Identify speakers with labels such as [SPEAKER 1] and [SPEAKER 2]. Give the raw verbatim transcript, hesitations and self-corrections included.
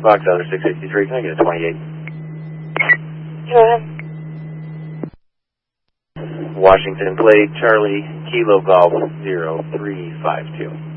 [SPEAKER 1] Fox Other six sixty-three, can I get a twenty-eight?
[SPEAKER 2] Go ahead.
[SPEAKER 1] Washington Plate, Charlie, Kilo Golf, zero three five two.